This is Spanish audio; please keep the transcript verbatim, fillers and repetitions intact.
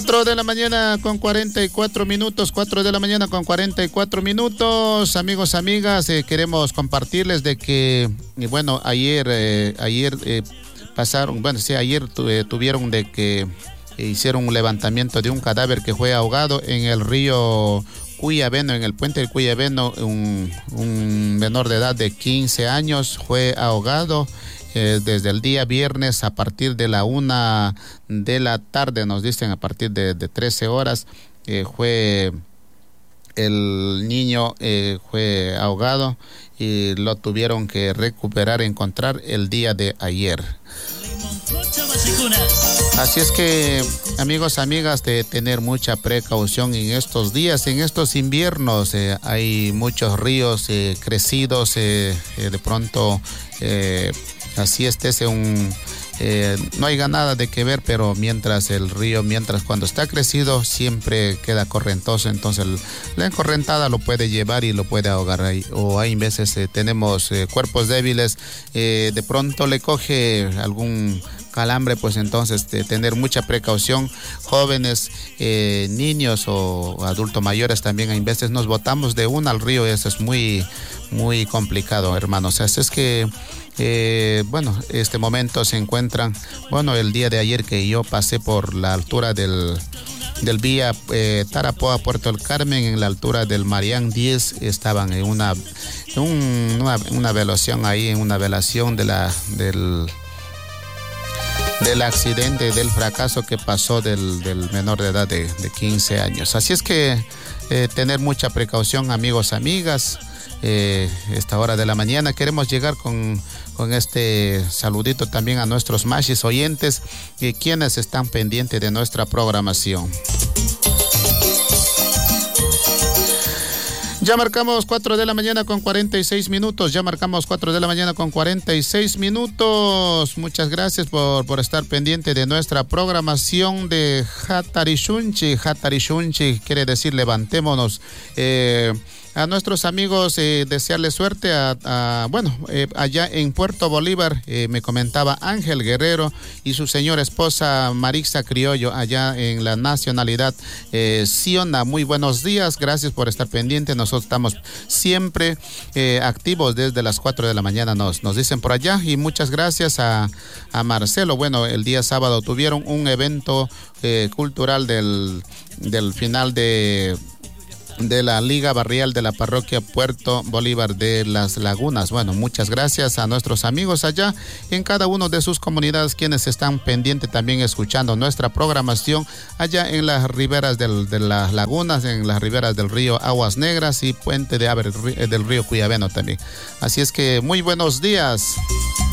cuatro de la mañana con cuarenta y cuatro minutos, cuatro de la mañana con cuarenta y cuatro minutos, amigos, amigas, eh, queremos compartirles de que, eh, bueno, ayer, eh, ayer eh, pasaron, bueno, sí, ayer tu, eh, tuvieron de que eh, hicieron un levantamiento de un cadáver que fue ahogado en el río Cuyabeno, en el puente del Cuyabeno, un, un menor de edad de quince años fue ahogado. Eh, desde el día viernes a partir de la una de la tarde, nos dicen a partir de, de trece horas, eh, fue el niño eh, fue ahogado y lo tuvieron que recuperar, encontrar el día de ayer. Así es que, amigos, amigas, de tener mucha precaución en estos días, en estos inviernos. Eh, hay muchos ríos eh, crecidos, eh, eh, de pronto, eh, así estés en un... Eh, no hay nada de que ver, pero mientras el río, mientras cuando está crecido, siempre queda correntoso, entonces el, la encorrentada lo puede llevar y lo puede ahogar ahí. O hay veces eh, tenemos eh, cuerpos débiles, eh, de pronto le coge algún calambre, pues entonces de tener mucha precaución. Jóvenes, eh, niños o adultos mayores también, a veces nos botamos de una al río, y eso es muy, muy complicado, hermanos. Así es que Eh, bueno, este momento se encuentran, bueno, el día de ayer que yo pasé por la altura del, del vía eh, Tarapoa, Puerto del Carmen, en la altura del Marián diez, estaban en una, un, una, una velación ahí, en una velación de la, del, del accidente, del fracaso que pasó del, del menor de edad de, de quince años. Así es que eh, tener mucha precaución, amigos, amigas. Eh, esta hora de la mañana queremos llegar con, con este saludito también a nuestros machis oyentes y eh, quienes están pendientes de nuestra programación. Ya marcamos cuatro de la mañana con cuarenta y seis minutos, ya marcamos cuatro de la mañana con cuarenta y seis minutos. Muchas gracias por, por estar pendiente de nuestra programación de Hatarishunchi. Hatarishunchi quiere decir levantémonos. Eh, A nuestros amigos, eh, desearles suerte a, a bueno, eh, allá en Puerto Bolívar, eh, me comentaba Ángel Guerrero y su señora esposa Marixa Criollo, allá en la nacionalidad eh, Siona. Muy buenos días, gracias por estar pendiente. Nosotros estamos siempre eh, activos desde las cuatro de la mañana, nos, nos dicen por allá. Y muchas gracias a, a Marcelo. Bueno, el día sábado tuvieron un evento eh, cultural del, del final de... de la Liga Barrial de la Parroquia Puerto Bolívar de las Lagunas. Bueno, muchas gracias a nuestros amigos allá en cada una de sus comunidades, quienes están pendientes también escuchando nuestra programación allá en las riberas del, de las lagunas, en las riberas del río Aguas Negras y puente de Abre del río Cuyabeno también. Así es que muy buenos días.